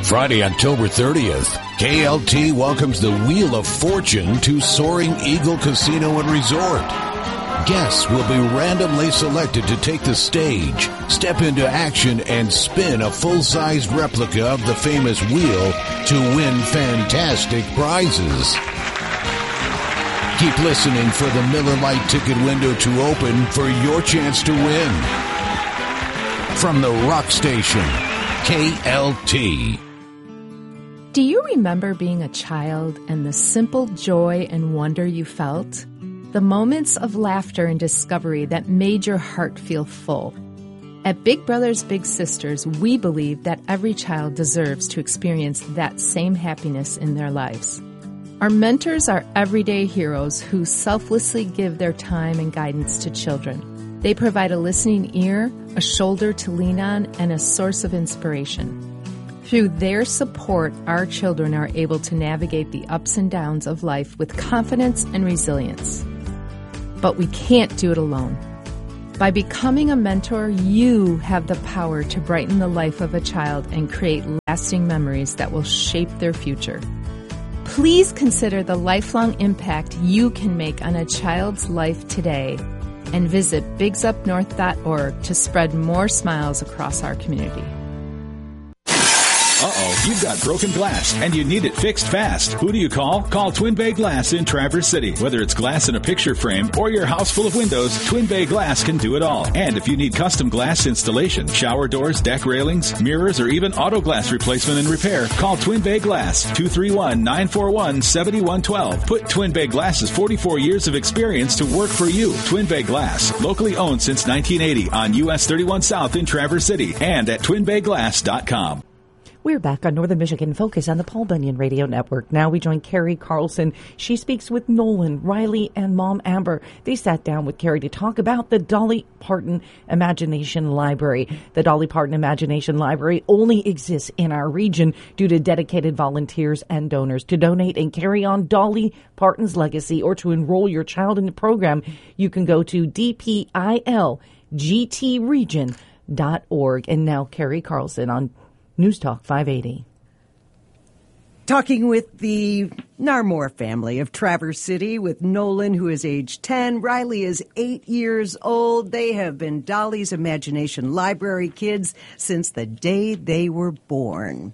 Friday, October 30th, KLT welcomes the Wheel of Fortune to Soaring Eagle Casino and Resort. Guests will be randomly selected to take the stage, step into action, and spin a full-sized replica of the famous wheel to win fantastic prizes. Keep listening for the Miller Lite ticket window to open for your chance to win. From the Rock Station, KLT. Do you remember being a child and the simple joy and wonder you felt? The moments of laughter and discovery that made your heart feel full. At Big Brothers Big Sisters, we believe that every child deserves to experience that same happiness in their lives. Our mentors are everyday heroes who selflessly give their time and guidance to children. They provide a listening ear, a shoulder to lean on, and a source of inspiration. Through their support, our children are able to navigate the ups and downs of life with confidence and resilience. But we can't do it alone. By becoming a mentor, you have the power to brighten the life of a child and create lasting memories that will shape their future. Please consider the lifelong impact you can make on a child's life today and visit bigsupnorth.org to spread more smiles across our community. Uh-oh, you've got broken glass and you need it fixed fast. Who do you call? Call Twin Bay Glass in Traverse City. Whether it's glass in a picture frame or your house full of windows, Twin Bay Glass can do it all. And if you need custom glass installation, shower doors, deck railings, mirrors, or even auto glass replacement and repair, call Twin Bay Glass, 231-941-7112. Put Twin Bay Glass's 44 years of experience to work for you. Twin Bay Glass, locally owned since 1980 on US 31 South in Traverse City and at twinbayglass.com. We're back on Northern Michigan Focus on the Paul Bunyan Radio Network. Now we join Carrie Carlson. She speaks with Nolan, Riley, and Mom Amber. They sat down with Carrie to talk about the Dolly Parton Imagination Library. The Dolly Parton Imagination Library only exists in our region due to dedicated volunteers and donors. To donate and carry on Dolly Parton's legacy or to enroll your child in the program, you can go to dpilgtregion.org. And now Carrie Carlson on News Talk 580. Talking with the Narmore family of Traverse City with Nolan, who is age 10. Riley is 8 years old. They have been Dolly's Imagination Library kids since the day they were born.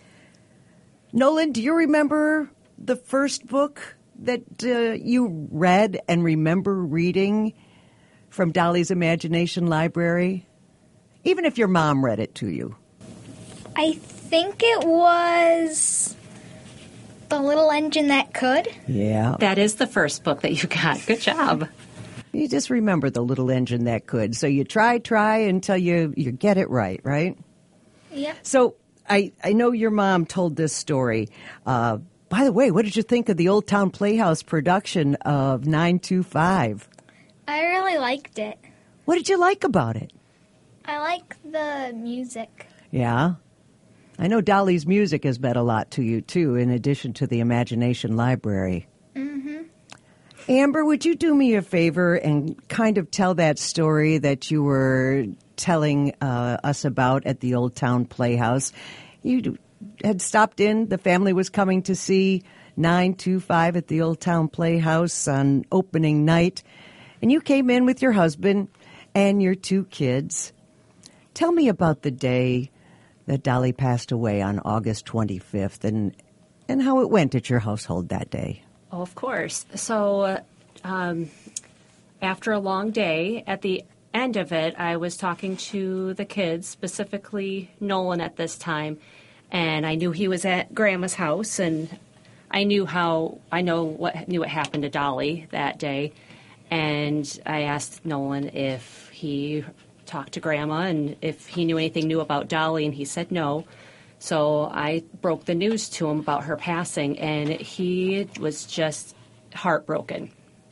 Nolan, do you remember the first book that you read and remember reading from Dolly's Imagination Library? Even if your mom read it to you. I think it was The Little Engine That Could. Yeah. That is the first book that you got. Good job. You just remember The Little Engine That Could. So you try until you get it right? Yeah. So I know your mom told this story. By the way, what did you think of the Old Town Playhouse production of 925? I really liked it. What did you like about it? I like the music. Yeah. I know Dolly's music has meant a lot to you, too, in addition to the Imagination Library. Mm-hmm. Amber, would you do me a favor and kind of tell that story that you were telling us about at the Old Town Playhouse? You had stopped in. The family was coming to see 925 at the Old Town Playhouse on opening night. And you came in with your husband and your two kids. Tell me about the day that Dolly passed away on August 25th and how it went at your household that day. Oh, of course. So after a long day, at the end of it, I was talking to the kids, specifically Nolan at this time, and I knew he was at Grandma's house, and I knew what happened to Dolly that day, and I asked Nolan if he talked to Grandma and if he knew anything new about Dolly, and he said no. So I broke the news to him about her passing, and he was just heartbroken.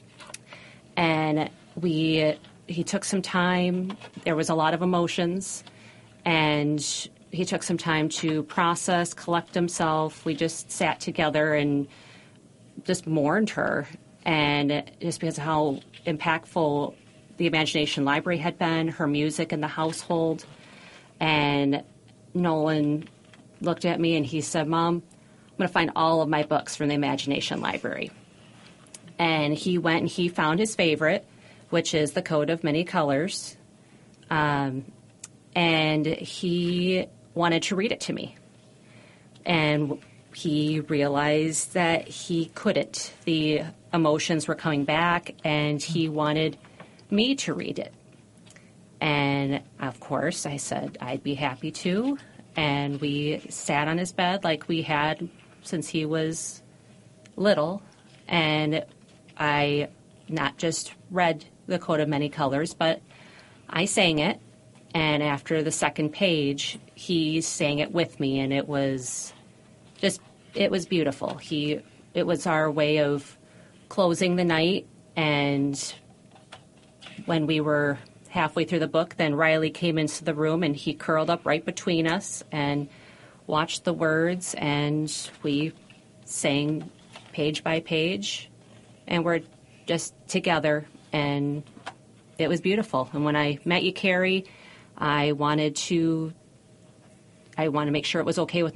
And he took some time. There was a lot of emotions, and he took some time to process, collect himself. We just sat together and just mourned her, and just because of how impactful the Imagination Library had been, her music in the household. And Nolan looked at me and he said, Mom, I'm going to find all of my books from the Imagination Library. And he went and he found his favorite, which is The Coat of Many Colors. And he wanted to read it to me. And he realized that he couldn't. The emotions were coming back, and he wanted me to read it. And, of course, I said I'd be happy to. And we sat on his bed like we had since he was little. And I not just read The Coat of Many Colors, but I sang it. And after the second page, he sang it with me, and it was beautiful. It was our way of closing the night, and when we were halfway through the book, then Riley came into the room, and he curled up right between us and watched the words, and we sang page by page, and we're just together, and it was beautiful. And when I met you, Carrie, I wanted to make sure it was okay with